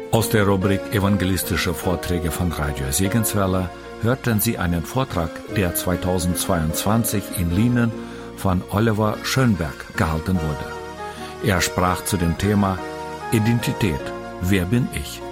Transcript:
Aus der Rubrik Evangelistische Vorträge von Radio Segenswelle hörten Sie einen Vortrag, der 2022 in Lienen von Oliver Schönberg gehalten wurde. Er sprach zu dem Thema Identität. Wer bin ich?